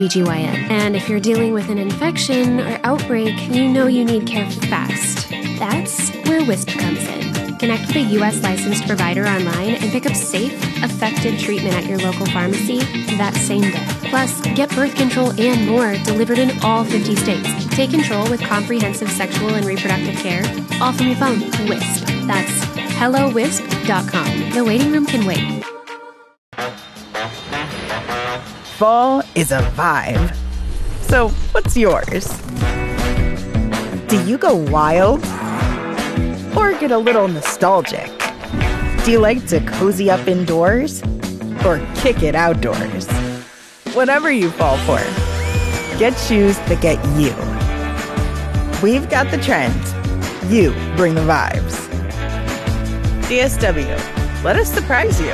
OBGYN. And if you're dealing with an infection or outbreak, you know you need care fast. That's where Wisp comes in. Connect with a U.S. licensed provider online and pick up safe, effective treatment at your local pharmacy that same day. Plus, get birth control and more delivered in all 50 states. Take control with comprehensive sexual and reproductive care, all from your phone. Wisp. That's HelloWisp.com. The waiting room can wait. Fall is a vibe. So, what's yours? Do you go wild? Or get a little nostalgic? Do you like to cozy up indoors? Or kick it outdoors? Whatever you fall for, get shoes that get you. We've got the trends. You bring the vibes. DSW, let us surprise you.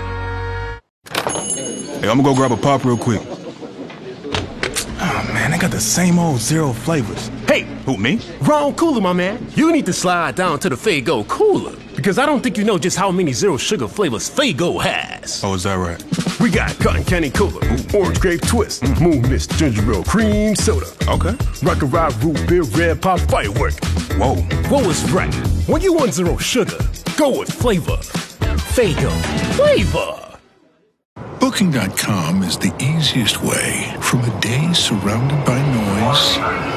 Hey, I'm gonna go grab a pop real quick. Oh, man, they got the same old zero flavors. Hey! Who, me? Wrong cooler, my man. You need to slide down to the Faygo cooler. Because I don't think you know just how many zero sugar flavors Faygo has. Oh, is that right? We got Cotton Candy Cola, Orange Grape Twist, Moon Mist Ginger Ale Cream Soda. Okay. Rocket Ride Root Beer Red Pop Firework. Whoa. What was right? When you want zero sugar, go with flavor. Faygo. Flavor. Booking.com is the easiest way from a day surrounded by noise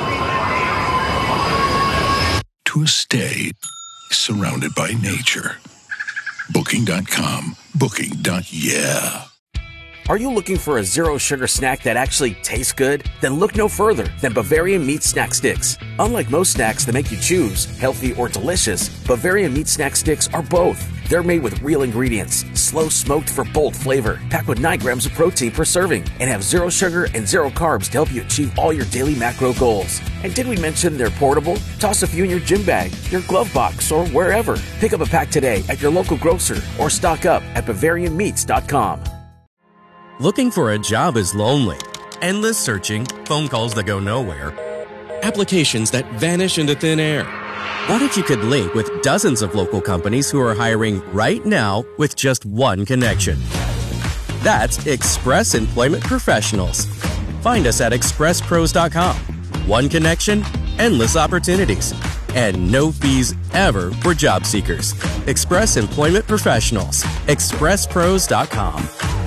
to a stay surrounded by nature. Booking.com. Booking.yeah. Are you looking for a zero-sugar snack that actually tastes good? Then look no further than Bavarian Meat Snack Sticks. Unlike most snacks that make you choose, healthy or delicious, Bavarian Meat Snack Sticks are both. They're made with real ingredients, slow smoked for bold flavor, packed with 9 grams of protein per serving, and have zero sugar and zero carbs to help you achieve all your daily macro goals. And did we mention they're portable? Toss a few in your gym bag, your glove box, or wherever. Pick up a pack today at your local grocer or stock up at BavarianMeats.com. Looking for a job is lonely. Endless searching, phone calls that go nowhere, applications that vanish into thin air. What if you could link with dozens of local companies who are hiring right now with just one connection? That's Express Employment Professionals. Find us at expresspros.com. One connection, endless opportunities, and no fees ever for job seekers. Express Employment Professionals. expresspros.com.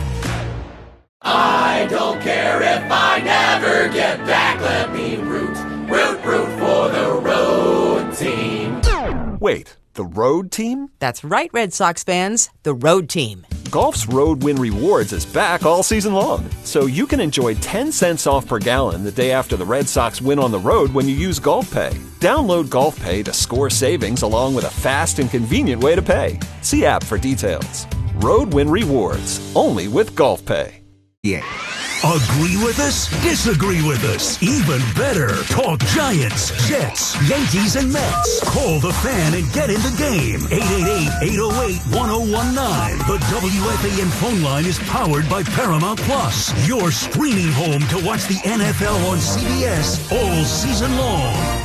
I don't care if I never get back. Let me root for the road team. Wait, the road team? That's right, Red Sox fans, the road team. Golf's Road Win Rewards is back all season long, so you can enjoy 10 cents off per gallon the day after the Red Sox win on the road when you use GolfPay. Download GolfPay to score savings along with a fast and convenient way to pay. See app for details. Road Win Rewards, only with GolfPay. Yeah. Agree with us? Disagree with us? Even better, talk Giants, Jets, Yankees, and Mets. Call the Fan and get in the game. 888-808-1019. The WFAN phone line is powered by Paramount Plus, your streaming home to watch the NFL on CBS all season long.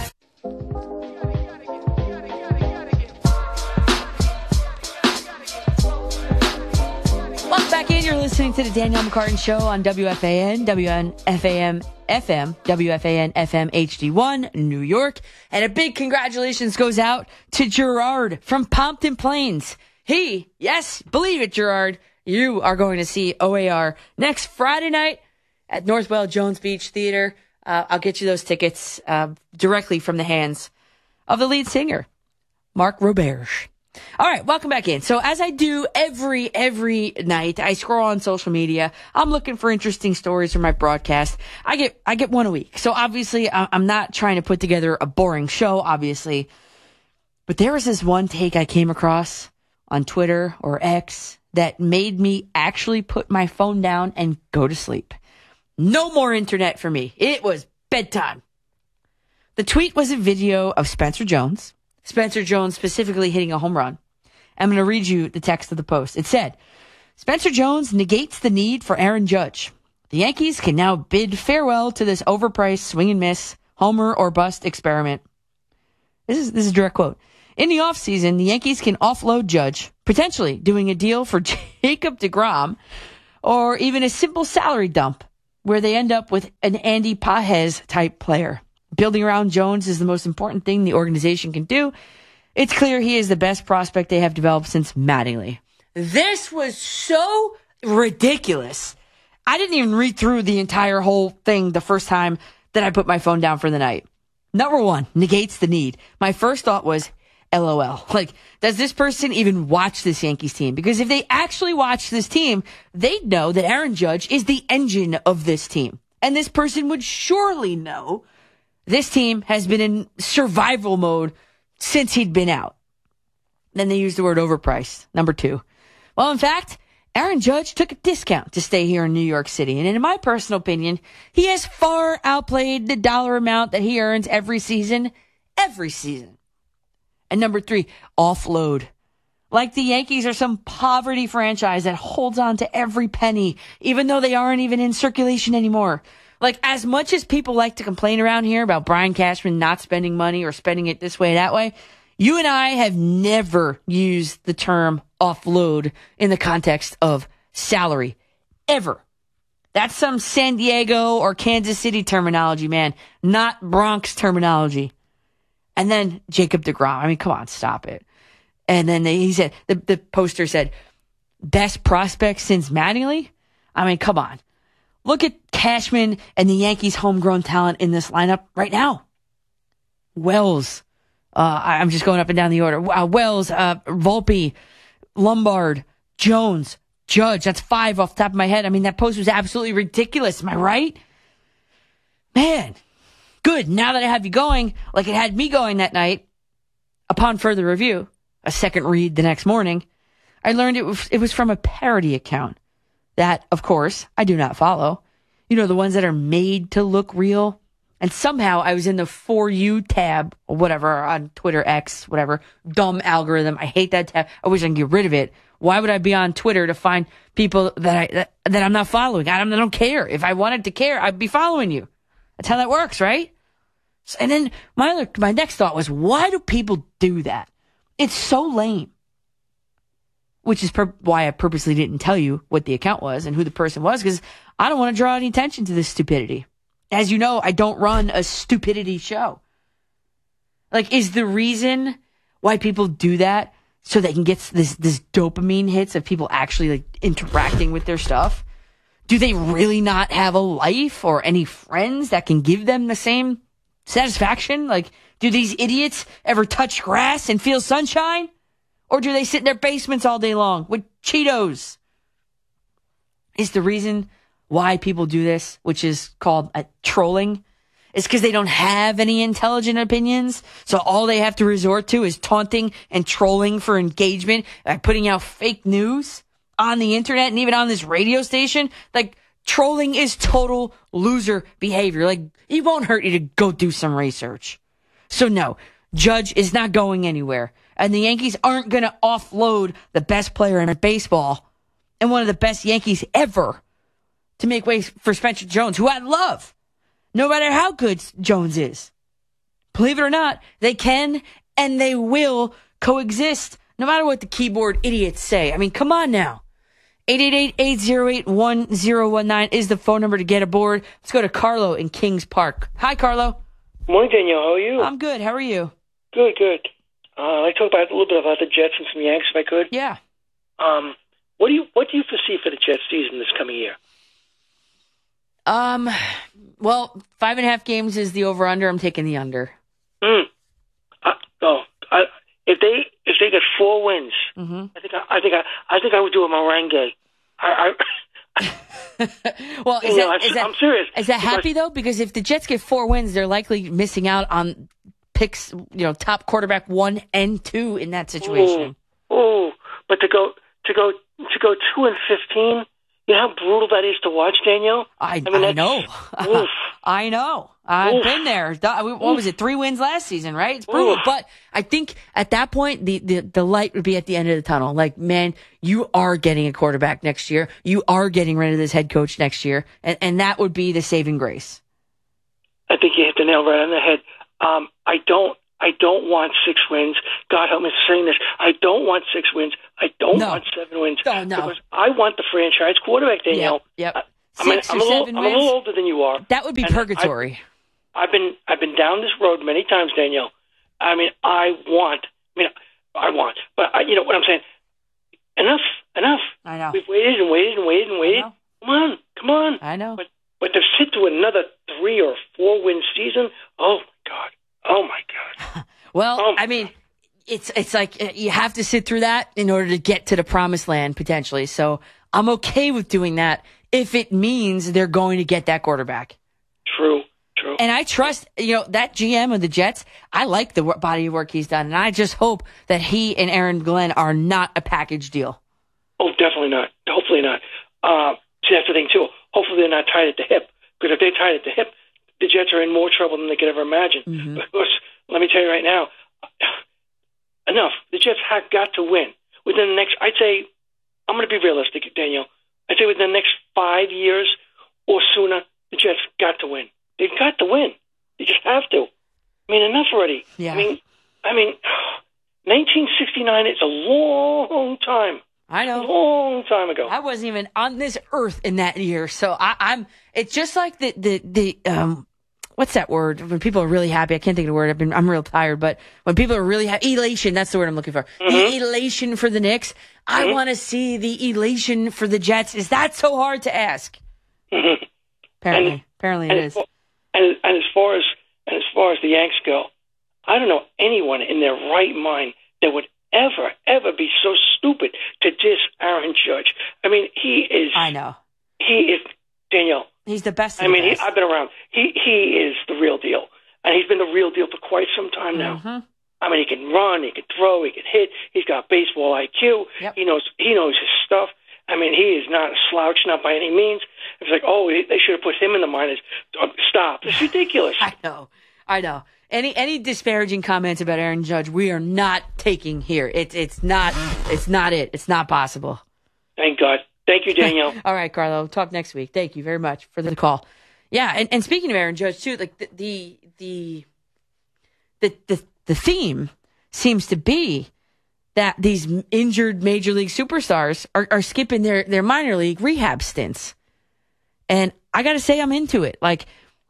Welcome back in. You're listening to the Danielle McCartan Show on WFAN, WFAN FM, WFAN FM HD1, New York. And a big congratulations goes out to Gerard from Pompton Plains. Yes, believe it, Gerard, you are going to see OAR next Friday night at Northwell Jones Beach Theater. I'll get you those tickets directly from the hands of the lead singer, Mark Roberge. All right, welcome back in. So as I do every night, I scroll on social media. I'm looking for interesting stories from my broadcast. I get one a week. So obviously, I'm not trying to put together a boring show, obviously. But there was this one take I came across on Twitter or X that made me actually put my phone down and go to sleep. No more internet for me. It was bedtime. The tweet was a video of Spencer Jones specifically hitting a home run. I'm going to read you the text of the post. It said, Spencer Jones negates the need for Aaron Judge. The Yankees can now bid farewell to this overpriced swing and miss, homer or bust experiment. This is a direct quote. In the offseason, the Yankees can offload Judge, potentially doing a deal for Jacob deGrom, or even a simple salary dump where they end up with an Andy Pages type player. Building around Jones is the most important thing the organization can do. It's clear he is the best prospect they have developed since Mattingly. This was so ridiculous. I didn't even read through the entire whole thing the first time that I put my phone down for the night. Number one, negates the need. My first thought was, LOL. Like, does this person even watch this Yankees team? Because if they actually watch this team, they'd know that Aaron Judge is the engine of this team. And this person would surely know this team has been in survival mode since he'd been out. Then they used the word overpriced. Number two. Well, in fact, Aaron Judge took a discount to stay here in New York City. And in my personal opinion, he has far outplayed the dollar amount that he earns every season. Every season. And number three, offload. Like the Yankees are some poverty franchise that holds on to every penny, even though they aren't even in circulation anymore. Like, as much as people like to complain around here about Brian Cashman not spending money or spending it this way, that way, you and I have never used the term offload in the context of salary. Ever. That's some San Diego or Kansas City terminology, man. Not Bronx terminology. And then Jacob deGrom. I mean, come on, stop it. And then he said, the poster said, best prospect since Mattingly? I mean, come on. Look at Cashman and the Yankees' homegrown talent in this lineup right now. Wells. I'm just going up and down the order. Wells, Volpe, Lombard, Jones, Judge. That's 5 off the top of my head. I mean, that post was absolutely ridiculous. Am I right? Man. Good. Now that I have you going, like it had me going that night, upon further review, a second read the next morning, I learned it was from a parody account that, of course, I do not follow. You know, the ones that are made to look real. And somehow I was in the For You tab or whatever on Twitter X, whatever, dumb algorithm. I hate that tab. I wish I could get rid of it. Why would I be on Twitter to find people that I'm not following? I don't care. If I wanted to care, I'd be following you. That's how that works, right? And then my next thought was, why do people do that? It's so lame. Which is why I purposely didn't tell you what the account was and who the person was, because I don't want to draw any attention to this stupidity. As you know, I don't run a stupidity show. Like, is the reason why people do that so they can get this dopamine hits of people actually like interacting with their stuff? Do they really not have a life or any friends that can give them the same satisfaction? Like, do these idiots ever touch grass and feel sunshine? Or do they sit in their basements all day long with Cheetos? Is the reason why people do this, which is called trolling, is because they don't have any intelligent opinions. So all they have to resort to is taunting and trolling for engagement by putting out fake news on the internet and even on this radio station. Like, trolling is total loser behavior. Like, it won't hurt you to go do some research. So no, Judge is not going anywhere. And the Yankees aren't going to offload the best player in baseball and one of the best Yankees ever to make way for Spencer Jones, who I love, no matter how good Jones is. Believe it or not, they can and they will coexist, no matter what the keyboard idiots say. I mean, come on now. 888-808-1019 is the phone number to get aboard. Let's go to Carlo in Kings Park. Hi, Carlo. Morning, Danielle. How are you? I'm good. How are you? Good, good. I'd like to talk about a little bit about the Jets and some Yanks, if I could. Yeah. What do you foresee for the Jets season this coming year? Well, 5.5 games is the over/under. I'm taking the under. If they get 4 wins, I think I would do a merengue. Well, I'm serious. Is that happy though? Because if the Jets get 4 wins, they're likely missing out on picks, top quarterback 1 and 2 in that situation. But to go 2-15, you know how brutal that is to watch, Danielle? I know. I know. I've been there. What was it? 3 wins last season, right? It's brutal. But I think at that point, the light would be at the end of the tunnel. Like, man, you are getting a quarterback next year. You are getting rid of this head coach next year. And that would be the saving grace. I think you hit the nail right on the head. I don't want 6 wins. God help me for saying this. I don't want 6 wins. I don't want 7 wins. Oh, no. Because I want the franchise quarterback, Danielle. Yep. 6 or 7 wins? I'm a little older than you are. That would be purgatory. I've been down this road many times, Danielle. I want, but you know what I'm saying? Enough. I know. We've waited and waited. Come on. I know. But to sit to another 3 or 4 win season, oh my God. Well, I mean, it's like you have to sit through that in order to get to the promised land potentially. So I'm okay with doing that if it means they're going to get that quarterback. True. And I trust, that GM of the Jets, I like the body of work he's done. And I just hope that he and Aaron Glenn are not a package deal. Oh, definitely not. Hopefully not. See, that's the thing, too. Hopefully they're not tied at the hip. Because if they're tied at the hip, the Jets are in more trouble than they could ever imagine. Mm-hmm. Because, let me tell you right now, enough. The Jets have got to win. Within the next, I'd say, I'm going to be realistic, Daniel. I'd say within the next 5 years or sooner, the Jets got to win. They've got to win. They just have to. I mean, enough already. Yeah. I mean, 1969 is a long time. I know. A long time ago. I wasn't even on this earth in that year. So I'm it's just like the what's that word? When people are really happy, I can't think of the word. I'm real tired, but when people are really happy, elation, that's the word I'm looking for. Mm-hmm. The elation for the Knicks. I want to see the elation for the Jets. Is that so hard to ask? Mm-hmm. Apparently it is. And as far as the Yanks go, I don't know anyone in their right mind that would ever be so stupid to diss Aaron Judge. I mean, he is. I know. He is, Danielle. He's the best. I've been around. He is the real deal, and he's been the real deal for quite some time now. Mm-hmm. I mean, he can run, he can throw, he can hit. He's got baseball IQ. Yep. He knows his stuff. I mean, he is not a slouch, not by any means. It's like, they should have put him in the minors. Stop. It's ridiculous. I know. Any disparaging comments about Aaron Judge, we are not taking here. It's not it. It's not possible. Thank God. Thank you, Danielle. All right, Carlo. We'll talk next week. Thank you very much for the call. Yeah, and speaking of Aaron Judge too, like the theme seems to be that these injured major league superstars are skipping their minor league rehab stints. And I got to say, I'm into it. Like,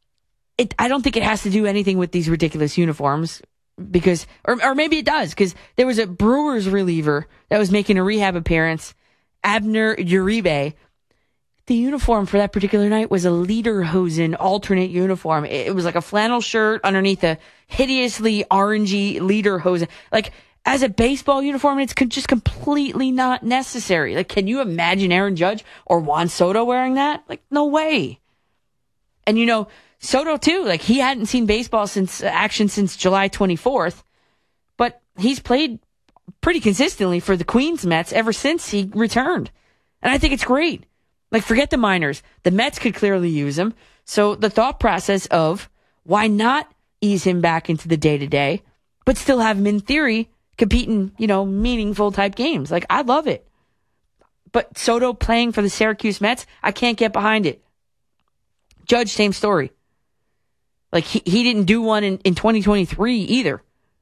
I don't think it has to do anything with these ridiculous uniforms because, or maybe it does, because there was a Brewers reliever that was making a rehab appearance, Abner Uribe. The uniform for that particular night was a Lederhosen alternate uniform. It was like a flannel shirt underneath a hideously orangey Lederhosen. Like, as a baseball uniform, it's just completely not necessary. Like, can you imagine Aaron Judge or Juan Soto wearing that? Like, no way. And Soto too, like he hadn't seen baseball since July 24th, but he's played pretty consistently for the Queens Mets ever since he returned. And I think it's great. Like, forget the minors. The Mets could clearly use him. So the thought process of why not ease him back into the day-to-day, but still have him in theory competing, meaningful type games. Like, I love it. But Soto playing for the Syracuse Mets, I can't get behind it. Judge, same story. Like, he didn't do one in 2023 either.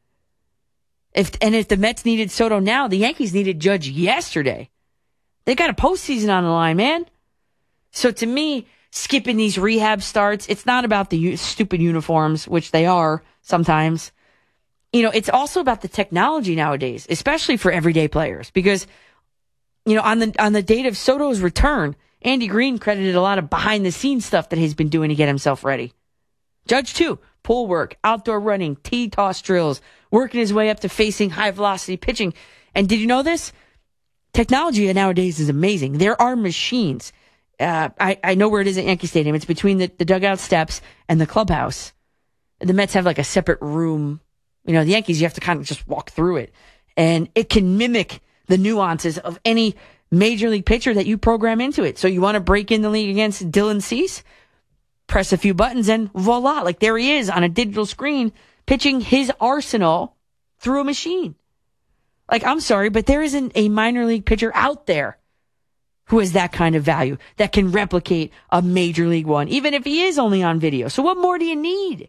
If the Mets needed Soto now, the Yankees needed Judge yesterday. They got a postseason on the line, man. So to me, skipping these rehab starts, it's not about the stupid uniforms, which they are sometimes. It's also about the technology nowadays, especially for everyday players. Because, on the date of Soto's return, Andy Green credited a lot of behind-the-scenes stuff that he's been doing to get himself ready. Judge, too. Pull work, outdoor running, tee toss drills, working his way up to facing high-velocity pitching. And did you know this? Technology nowadays is amazing. There are machines. I know where it is at Yankee Stadium. It's between the dugout steps and the clubhouse. The Mets have like a separate room. The Yankees, you have to kind of just walk through it. And it can mimic the nuances of any major league pitcher that you program into it. So you want to break in the league against Dylan Cease? Press a few buttons and voila, like there he is on a digital screen pitching his arsenal through a machine. Like, I'm sorry, but there isn't a minor league pitcher out there who has that kind of value that can replicate a major league one, even if he is only on video. So what more do you need?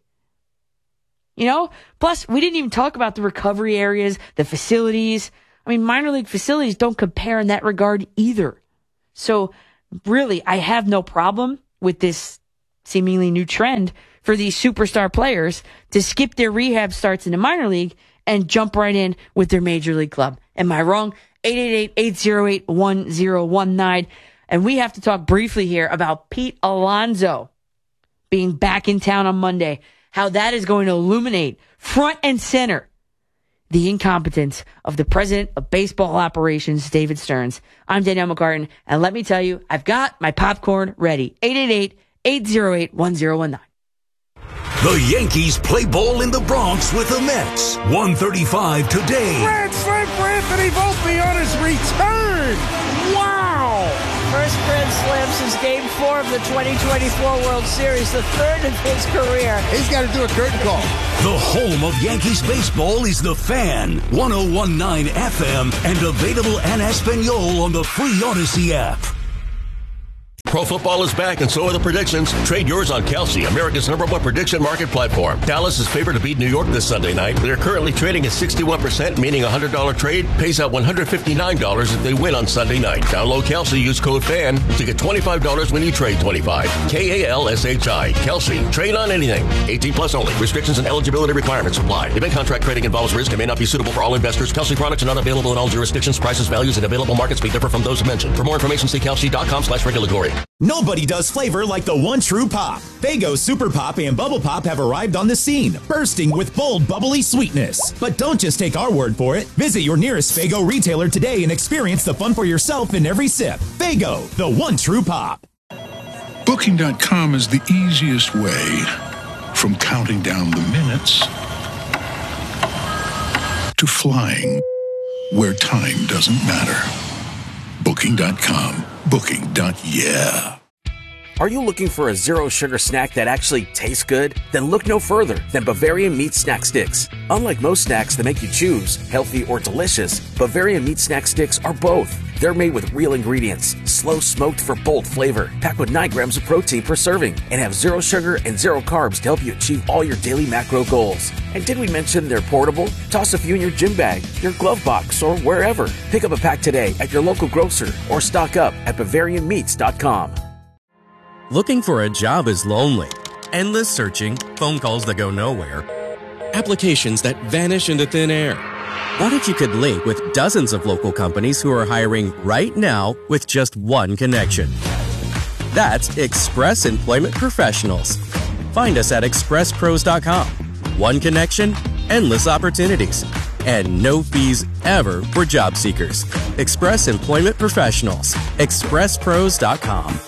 Plus, we didn't even talk about the recovery areas, the facilities. I mean, minor league facilities don't compare in that regard either. So really, I have no problem with this seemingly new trend for these superstar players to skip their rehab starts in the minor league and jump right in with their major league club. Am I wrong? 888-808-1019. And we have to talk briefly here about Pete Alonso being back in town on Monday, how that is going to illuminate front and center the incompetence of the president of baseball operations, David Stearns. I'm Danielle McCartan, and let me tell you, I've got my popcorn ready. 888-808-1019. The Yankees play ball in the Bronx with the Mets. 1:35 today. Grand slam for Anthony Volpe on his return. Wow! First grand slam since Game 4 of the 2024 World Series, the third of his career. He's got to do a curtain call. The home of Yankees baseball is The Fan. 101.9 FM and available en Espanol on the free Odyssey app. Pro football is back, and so are the predictions. Trade yours on Kelsey, America's #1 prediction market platform. Dallas is favored to beat New York this Sunday night. They're currently trading at 61%, meaning a $100 trade pays out $159 if they win on Sunday night. Download Kelsey, use code FAN to get $25 when you trade 25. KALSHI. Kelsey. Trade on anything. 18 plus only. Restrictions and eligibility requirements apply. Event contract trading involves risk and may not be suitable for all investors. Kelsey products are not available in all jurisdictions. Prices, values, and available markets may differ from those mentioned. For more information, see kelsey.com/regulatory. Nobody does flavor like the One True Pop. Faygo Super Pop and Bubble Pop have arrived on the scene, bursting with bold, bubbly sweetness. But don't just take our word for it. Visit your nearest Faygo retailer today and experience the fun for yourself in every sip. Faygo, the One True Pop. Booking.com is the easiest way from counting down the minutes to flying where time doesn't matter. Booking.com. Booking.yeah. Are you looking for a zero-sugar snack that actually tastes good? Then look no further than Bavarian Meat Snack Sticks. Unlike most snacks that make you choose healthy or delicious, Bavarian Meat Snack Sticks are both. They're made with real ingredients, slow smoked for bold flavor, packed with 9 grams of protein per serving, and have 0 sugar and 0 carbs to help you achieve all your daily macro goals. And did we mention they're portable? Toss a few in your gym bag, your glove box, or wherever. Pick up a pack today at your local grocer or stock up at BavarianMeats.com. Looking for a job is lonely. Endless searching, phone calls that go nowhere, applications that vanish into thin air. What if you could link with dozens of local companies who are hiring right now with just one connection? That's Express Employment Professionals. Find us at expresspros.com. One connection, endless opportunities, and no fees ever for job seekers. Express Employment Professionals. expresspros.com.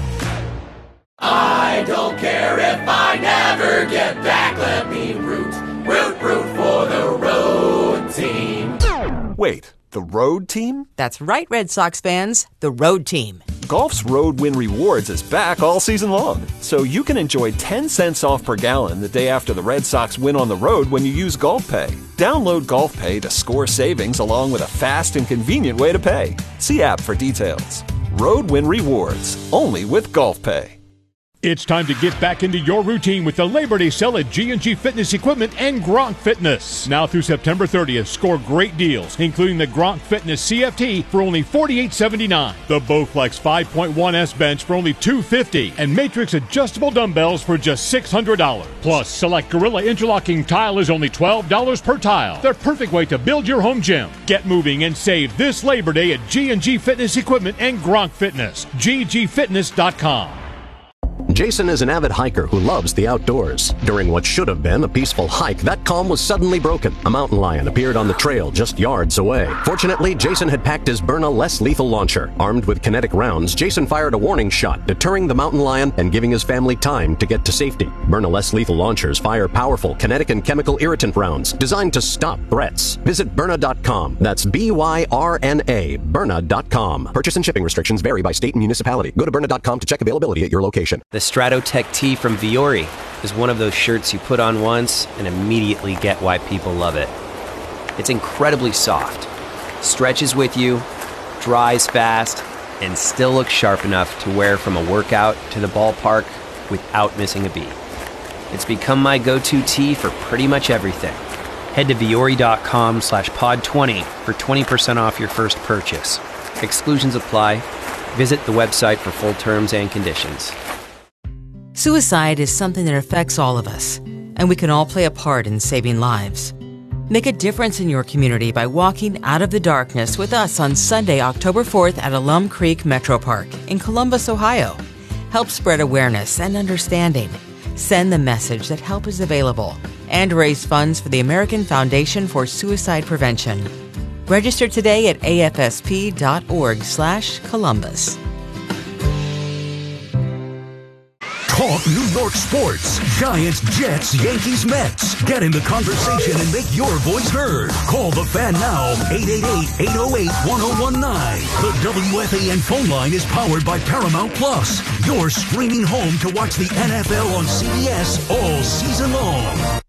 I don't care if I never get back. Let me root for the road team. Wait, the road team? That's right, Red Sox fans, the road team. Golf's Road Win Rewards is back all season long, so you can enjoy 10 cents off per gallon the day after the Red Sox win on the road when you use Golf Pay. Download Golf Pay to score savings along with a fast and convenient way to pay. See app for details. Road Win Rewards, only with Golf Pay. It's time to get back into your routine with the Labor Day sale at G&G Fitness Equipment and Gronk Fitness. Now through September 30th, score great deals, including the Gronk Fitness CFT for only $48.79, the Bowflex 5.1S bench for only $250, and Matrix adjustable dumbbells for just $600. Plus, select Gorilla interlocking tile is only $12 per tile. The perfect way to build your home gym. Get moving and save this Labor Day at G&G Fitness Equipment and Gronk Fitness. ggfitness.com. Jason is an avid hiker who loves the outdoors. During what should have been a peaceful hike, that calm was suddenly broken. A mountain lion appeared on the trail just yards away. Fortunately, Jason had packed his Byrna less lethal launcher. Armed with kinetic rounds, Jason fired a warning shot, deterring the mountain lion and giving his family time to get to safety. Byrna less lethal launchers fire powerful kinetic and chemical irritant rounds designed to stop threats. Visit Byrna.com. That's BYRNA, Byrna.com. Purchase and shipping restrictions vary by state and municipality. Go to Byrna.com to check availability at your location. The Stratotech tee from Viore is one of those shirts you put on once and immediately get why people love it. It's incredibly soft, stretches with you, dries fast, and still looks sharp enough to wear from a workout to the ballpark without missing a beat. It's become my go-to tee for pretty much everything. Head to Viore.com/pod20 for 20% off your first purchase. Exclusions apply. Visit the website for full terms and conditions. Suicide is something that affects all of us, and we can all play a part in saving lives. Make a difference in your community by walking out of the darkness with us on Sunday, October 4th at Alum Creek Metro Park in Columbus, Ohio. Help spread awareness and understanding. Send the message that help is available and raise funds for the American Foundation for Suicide Prevention. Register today at afsp.org/Columbus. Talk New York sports. Giants, Jets, Yankees, Mets. Get in the conversation and make your voice heard. Call the Fan now, 888-808-1019. The WFAN phone line is powered by Paramount Plus. Your streaming home to watch the NFL on CBS all season long.